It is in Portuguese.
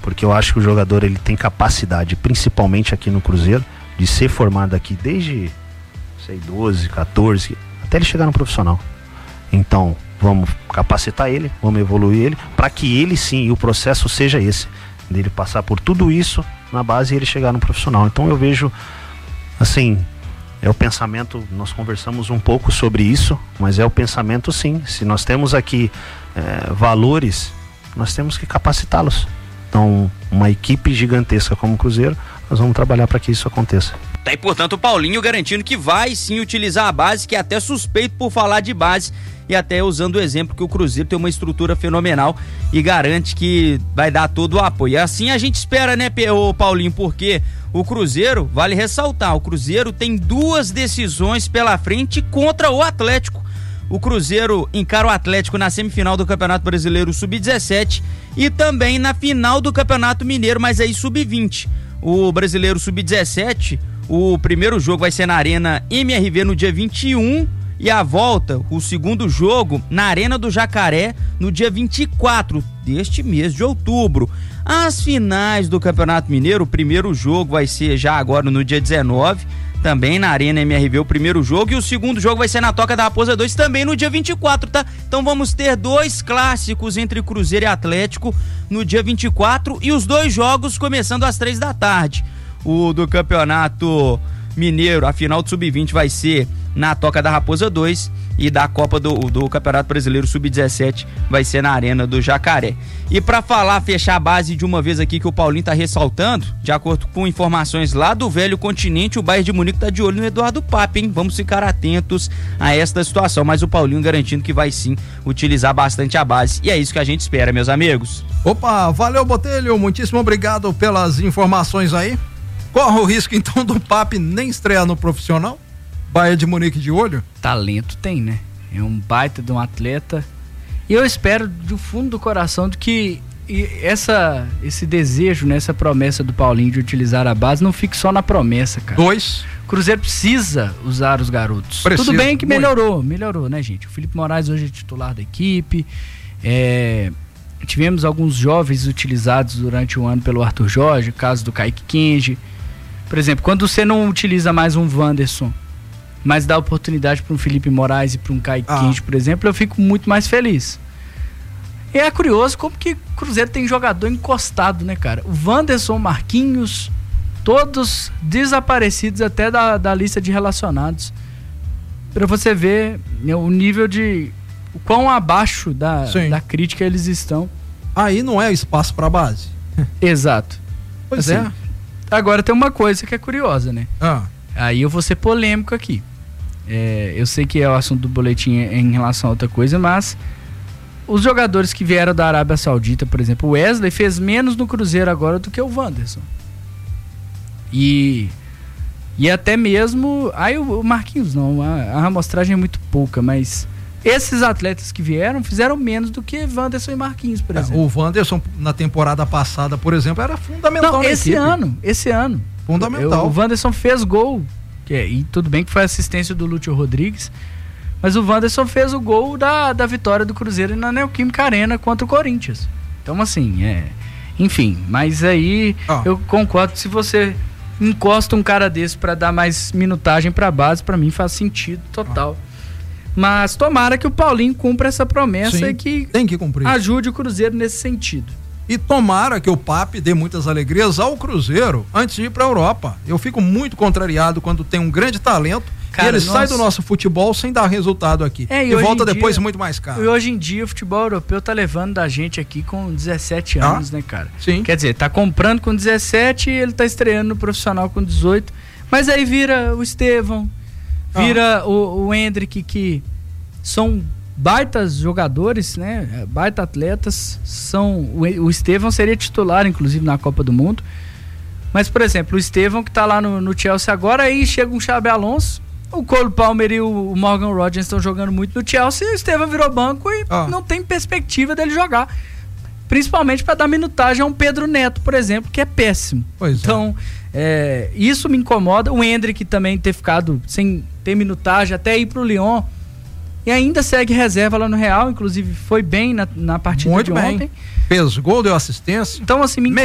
porque eu acho que o jogador ele tem capacidade, principalmente aqui no Cruzeiro, de ser formado aqui desde 12, 14, até ele chegar no profissional. Então, vamos capacitar ele, vamos evoluir ele, para que ele sim, e o processo seja esse, dele passar por tudo isso na base e ele chegar no profissional. Então eu vejo, assim, é o pensamento, nós conversamos um pouco sobre isso, mas é o pensamento sim, se nós temos aqui valores, nós temos que capacitá-los. Então, uma equipe gigantesca como o Cruzeiro, nós vamos trabalhar para que isso aconteça. Tá aí, portanto, o Paulinho garantindo que vai sim utilizar a base, que é até suspeito por falar de base, e até usando o exemplo que o Cruzeiro tem uma estrutura fenomenal e garante que vai dar todo o apoio. Assim a gente espera, né, Paulinho, porque o Cruzeiro, vale ressaltar, o Cruzeiro tem 2 decisões pela frente contra o Atlético. O Cruzeiro encara o Atlético na semifinal do Campeonato Brasileiro Sub-17 e também na final do Campeonato Mineiro, mas aí Sub-20. O Brasileiro Sub-17, o primeiro jogo vai ser na Arena MRV no dia 21 e a volta, o segundo jogo, na Arena do Jacaré no dia 24 deste mês de outubro. As finais do Campeonato Mineiro, o primeiro jogo vai ser já agora no dia 19, também na Arena MRV o primeiro jogo, e o segundo jogo vai ser na Toca da Raposa 2 também no dia 24, tá? Então vamos ter 2 clássicos entre Cruzeiro e Atlético no dia 24 e os 2 jogos começando às 3 da tarde. O do Campeonato Mineiro, a final do Sub-20 vai ser na Toca da Raposa 2 e da Copa do Campeonato Brasileiro Sub-17 vai ser na Arena do Jacaré. E para fechar a base de uma vez aqui que o Paulinho tá ressaltando, de acordo com informações lá do Velho Continente, o Bayern de Munique tá de olho no Eduardo Pape, hein? Vamos ficar atentos a esta situação, mas o Paulinho garantindo que vai sim utilizar bastante a base, e é isso que a gente espera, meus amigos. Opa, valeu, Botelho, muitíssimo obrigado pelas informações aí. Corre o risco então do Pape nem estrear no profissional? Bayern de Munique de olho? Talento tem, né? É um baita de um atleta. E eu espero do fundo do coração de que esse desejo, né, essa promessa do Paulinho de utilizar a base não fique só na promessa, cara. 2. O Cruzeiro precisa usar os garotos. Precisa, tudo bem que melhorou, né, gente? O Felipe Moraes hoje é titular da equipe. Tivemos alguns jovens utilizados durante o ano pelo Arthur Jorge, o caso do Kaique Kenji. Por exemplo, quando você não utiliza mais um Wanderson, mas dá oportunidade para um Felipe Moraes e para um Kaique Kenji, por exemplo, eu fico muito mais feliz. E é curioso como que o Cruzeiro tem jogador encostado, né, cara? O Wanderson, Marquinhos, todos desaparecidos até da lista de relacionados. Para você ver, né, o nível de... o quão abaixo da crítica eles estão. Aí não é espaço para base. Exato. Pois assim, agora tem uma coisa que é curiosa, né? Aí eu vou ser polêmico aqui. Eu sei que é o assunto do boletim em relação a outra coisa, mas os jogadores que vieram da Arábia Saudita, por exemplo, o Wesley fez menos no Cruzeiro agora do que o Wanderson. E até mesmo... Aí o Marquinhos não, a amostragem é muito pouca, mas... Esses atletas que vieram fizeram menos do que Wanderson e Marquinhos, por exemplo. O Wanderson, na temporada passada, por exemplo, era fundamental na equipe. Esse ano. Fundamental. O Wanderson fez gol, e tudo bem que foi assistência do Lúcio Rodrigues, mas o Wanderson fez o gol da vitória do Cruzeiro na Neoquímica Arena contra o Corinthians. Então, assim, enfim, mas aí eu concordo, se você encosta um cara desse para dar mais minutagem pra base, pra mim faz sentido total. Mas tomara que o Paulinho cumpra essa promessa e que tem que cumprir. Ajude o Cruzeiro nesse sentido. E tomara que o Pape dê muitas alegrias ao Cruzeiro antes de ir pra Europa. Eu fico muito contrariado quando tem um grande talento e ele sai do nosso futebol sem dar resultado aqui. E volta depois muito mais caro. E hoje em dia o futebol europeu tá levando da gente aqui com 17 anos, né, cara? Sim. Quer dizer, tá comprando com 17 e ele tá estreando no profissional com 18. Mas aí vira o Estevão, vira o Hendrick, que são baitas jogadores, né? Baita atletas. O Estevão seria titular, inclusive, na Copa do Mundo. Mas, por exemplo, o Estevão, que tá lá no Chelsea agora, aí chega um Xabi Alonso, o Cole Palmer e o Morgan Rodgers estão jogando muito no Chelsea, e o Estevão virou banco e não tem perspectiva dele jogar. Principalmente para dar minutagem a um Pedro Neto, por exemplo, que é péssimo. Então, isso me incomoda. O Hendrick também ter ficado sem ter minutagem até ir pro Lyon. E ainda segue reserva lá no Real, inclusive foi bem na partida de ontem. Fez gol, deu assistência. Então, assim, me